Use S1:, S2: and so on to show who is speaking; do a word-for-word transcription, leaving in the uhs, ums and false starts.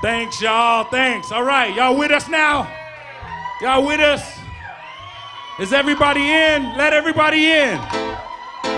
S1: Thanks, y'all. Thanks. All right, y'all with us now? Y'all with us? Is everybody in? Let everybody in.